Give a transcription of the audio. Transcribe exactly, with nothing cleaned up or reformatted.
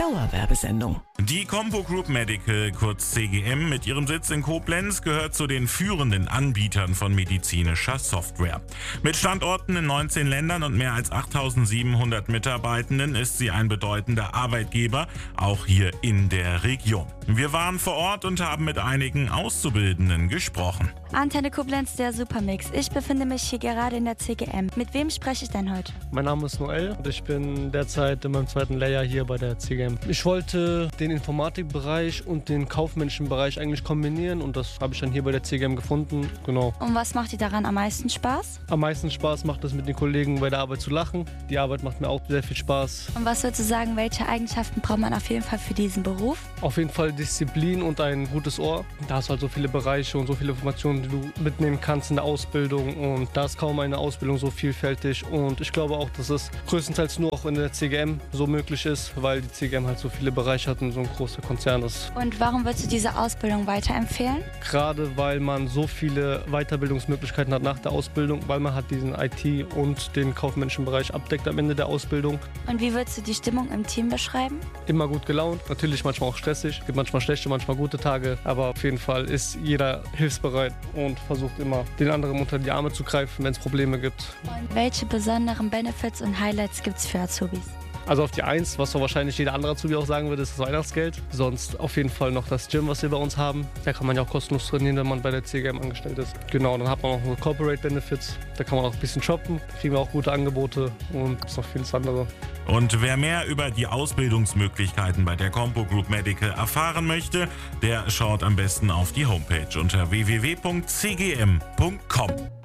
Dauerwerbesendung. Die Compo Group Medical, kurz C G M, mit ihrem Sitz in Koblenz gehört zu den führenden Anbietern von medizinischer Software. Mit Standorten in neunzehn Ländern und mehr als achttausendsiebenhundert Mitarbeitenden ist sie ein bedeutender Arbeitgeber, auch hier in der Region. Wir waren vor Ort und haben mit einigen Auszubildenden gesprochen. Antenne Koblenz, der Supermix. Ich befinde mich hier gerade in der C G M. Mit wem spreche ich denn heute? Mein Name ist Noel und ich bin derzeit in meinem zweiten Lehrjahr hier bei der C G M. Ich wollte den Informatikbereich und den kaufmännischen Bereich eigentlich kombinieren und das habe ich dann hier bei der C G M gefunden. Genau. Und was macht dir daran am meisten Spaß? Am meisten Spaß macht es, mit den Kollegen bei der Arbeit zu lachen. Die Arbeit macht mir auch sehr viel Spaß. Und was würdest du sagen, welche Eigenschaften braucht man auf jeden Fall für diesen Beruf? Auf jeden Fall Disziplin und ein gutes Ohr. Da hast du halt so viele Bereiche und so viele Informationen, die du mitnehmen kannst in der Ausbildung, und da ist kaum eine Ausbildung so vielfältig, und ich glaube auch, dass es größtenteils nur auch in der C G M so möglich ist, weil die C G M halt so viele Bereiche hat und so ein großer Konzern ist. Und warum würdest du diese Ausbildung weiterempfehlen? Gerade weil man so viele Weiterbildungsmöglichkeiten hat nach der Ausbildung, weil man hat diesen I T und den kaufmännischen Bereich abdeckt am Ende der Ausbildung. Und wie würdest du die Stimmung im Team beschreiben? Immer gut gelaunt, natürlich manchmal auch stressig, gibt manchmal schlechte, manchmal gute Tage, aber auf jeden Fall ist jeder hilfsbereit und versucht immer, den anderen unter die Arme zu greifen, wenn es Probleme gibt. Und welche besonderen Benefits und Highlights gibt es für Azubis? Also auf die Eins, was so wahrscheinlich jeder andere Azubi auch sagen würde, ist das Weihnachtsgeld. Sonst auf jeden Fall noch das Gym, was wir bei uns haben. Da kann man ja auch kostenlos trainieren, wenn man bei der C G M angestellt ist. Genau, dann hat man auch noch Corporate Benefits. Da kann man auch ein bisschen shoppen, kriegen wir auch gute Angebote und noch vieles andere. Und wer mehr über die Ausbildungsmöglichkeiten bei der Compo Group Medical erfahren möchte, der schaut am besten auf die Homepage unter w w w punkt c g m punkt com.